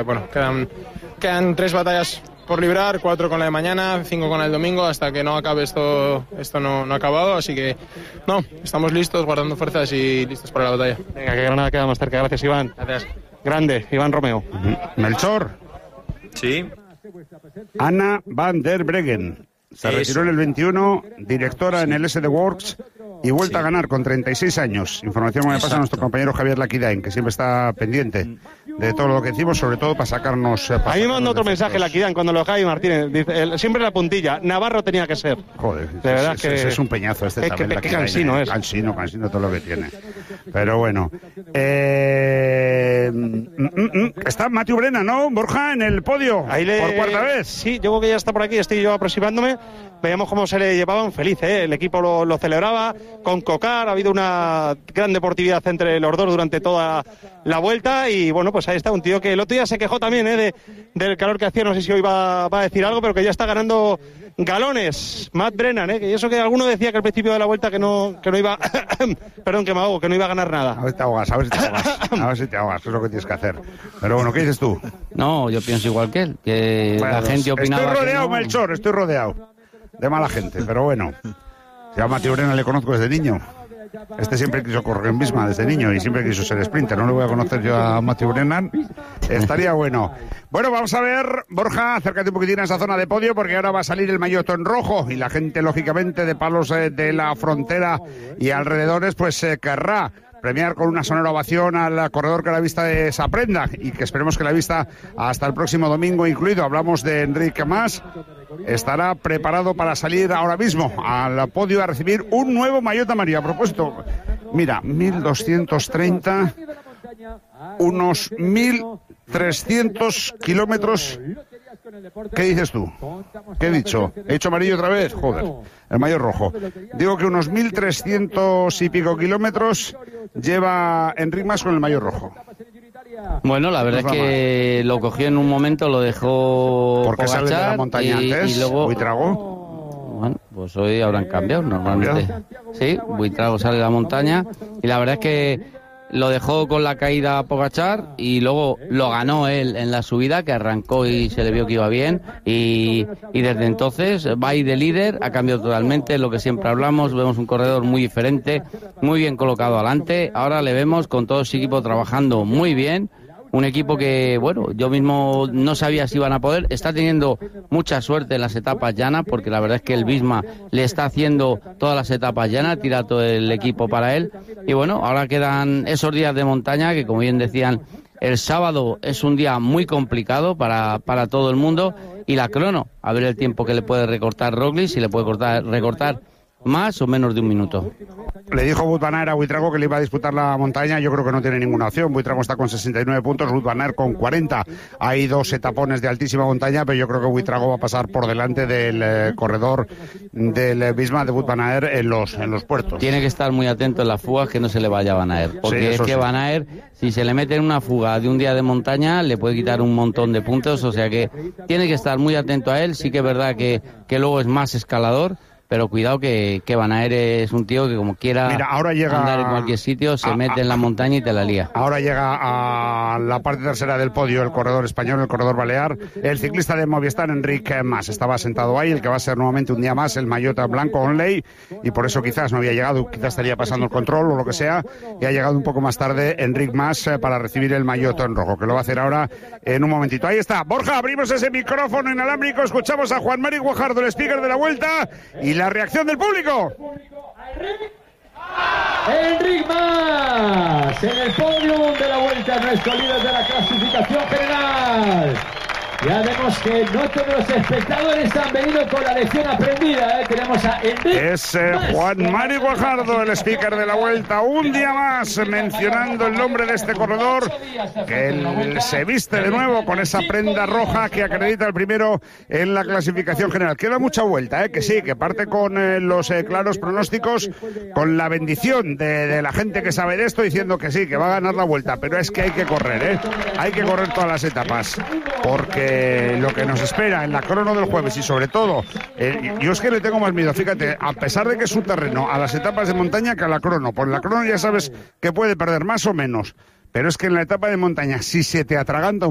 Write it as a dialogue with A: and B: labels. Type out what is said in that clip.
A: bueno, quedan 3 batallas por librar, 4 con la de mañana, 5 con la del domingo, hasta que no acabe esto no ha acabado, así que no, estamos listos, guardando fuerzas y listos para la batalla.
B: Venga, que Granada queda más cerca. Gracias, Iván.
A: Gracias.
B: Grande, Iván Romeo.
C: Melchor.
D: Sí.
C: Ana van der Breggen. Se retiró en el 21, directora en el SD Works y vuelta a ganar con 36 años. Información que me pasa a nuestro compañero Javier Laquidain, que siempre está pendiente de todo lo que decimos, sobre todo para sacarnos...
B: Ahí manda otro mensaje Laquidain cuando lo Javi Martínez. Dice, siempre la puntilla, Navarro tenía que ser.
C: Joder,
B: de verdad que
C: es un peñazo este también.
B: Qué cansino es.
C: Cansino todo lo que tiene. Pero bueno. Está Matthew Brennan, ¿no? Borja, en el podio. Por cuarta vez.
B: Sí, yo creo que ya está por aquí, estoy yo aproximándome. Veíamos cómo se le llevaban feliz, ¿eh? El equipo lo celebraba con Cocar, ha habido una gran deportividad entre los dos durante toda la vuelta y bueno, pues ahí está un tío que el otro día se quejó también del calor que hacía, no sé si hoy va a decir algo, pero que ya está ganando galones, Matt Brennan, y eso que alguno decía que al principio de la vuelta que no iba, perdón, que me ahogo, que no iba a ganar nada.
C: A ver si te ahogas, que es lo que tienes que hacer. Pero bueno, ¿qué dices tú?
E: No, yo pienso igual que él, que bueno, la gente opinaba.
C: Estoy rodeado,
E: que no.
C: Melchor, estoy rodeado de mala gente, pero bueno. Si a Matthew Brennan le conozco desde niño. Este siempre quiso correr en Bisma desde niño y siempre quiso ser sprinter. No le voy a conocer yo a Matthew Brennan. Estaría bueno. Bueno, vamos a ver, Borja, acércate un poquitín a esa zona de podio porque ahora va a salir el maillot en rojo y la gente, lógicamente, de Palos de la Frontera y alrededores, pues querrá premiar con una sonora ovación al corredor que la vista de Saprenda y que esperemos que la vista hasta el próximo domingo incluido. Hablamos de Enric Mas. Estará preparado para salir ahora mismo al podio a recibir un nuevo maillot amarillo. A propósito, mira, 1230, unos 1300 kilómetros. ¿Qué dices tú? ¿Qué he dicho? ¿He hecho amarillo otra vez? Joder, el maillot rojo. Digo que unos 1300 y pico kilómetros lleva Enric Mas con el maillot rojo.
E: Bueno, la verdad es que lo cogió en un momento, lo dejó
C: ¿por qué sale de la montaña antes?
E: Y luego
C: ¿Buitrago?
E: Bueno, pues hoy habrán cambiado normalmente. Sí, Buitrago sale de la montaña y la verdad es que lo dejó con la caída a Pogačar y luego lo ganó él en la subida, que arrancó y se le vio que iba bien y desde entonces va ahí de líder, ha cambiado totalmente lo que siempre hablamos, vemos un corredor muy diferente, muy bien colocado adelante, ahora le vemos con todo su equipo trabajando muy bien. Un equipo que, bueno, yo mismo no sabía si iban a poder. Está teniendo mucha suerte en las etapas llanas, porque la verdad es que el Visma le está haciendo todas las etapas llanas, tira todo el equipo para él. Y bueno, ahora quedan esos días de montaña que, como bien decían, el sábado es un día muy complicado para todo el mundo. Y la crono, a ver el tiempo que le puede recortar Roglic, si le puede recortar más o menos de un minuto.
C: Le dijo Wout van Aert a Buitrago que le iba a disputar la montaña. Yo creo que no tiene ninguna opción. Buitrago está con 69 puntos, Wout van Aert con 40. Hay 2 etapones de altísima montaña, pero yo creo que Buitrago va a pasar por delante del corredor del Visma de Wout van Aert en los puertos.
E: Tiene que estar muy atento en las fugas, que no se le vaya a Van Aert, porque sí, es que sí. Van Aert, si se le mete en una fuga de un día de montaña, le puede quitar un montón de puntos, o sea que tiene que estar muy atento a él. Sí que es verdad que luego es más escalador, pero cuidado que Van Aert es un tío que como quiera
C: ahora llega
E: andar en cualquier sitio, se mete en la montaña y te la lía.
C: Ahora llega a la parte tercera del podio el corredor español, el corredor balear, el ciclista de Movistar, Enric Mas. Estaba sentado ahí, el que va a ser nuevamente un día más el maillot blanco Onley, y por eso quizás no había llegado, quizás estaría pasando el control o lo que sea, y ha llegado un poco más tarde Enric Mas para recibir el maillot en rojo, que lo va a hacer ahora en un momentito. Ahí está, Borja, abrimos ese micrófono inalámbrico, escuchamos a Juan Mari Guajardo, el speaker de la Vuelta, y la reacción del público.
F: Enric Mas en el podio de la Vuelta, nuestro líder de la clasificación general. Ya vemos que no todos los espectadores han venido con la lección aprendida. Tenemos a Enric
C: Es Juan Mari Guajardo, el speaker de la Vuelta, un día más mencionando el nombre de este corredor, que se viste de nuevo con esa prenda roja que acredita el primero en la clasificación general. Queda mucha vuelta, que sí, que parte con los claros pronósticos, con la bendición de la gente que sabe de esto, diciendo que sí, que va a ganar la Vuelta, pero es que hay que correr, hay que correr todas las etapas, porque lo que nos espera en la crono del jueves y sobre todo, yo es que le tengo más miedo, fíjate, a pesar de que es su terreno, a las etapas de montaña que a la crono. Por la crono ya sabes que puede perder más o menos, pero es que en la etapa de montaña, si se te atraganta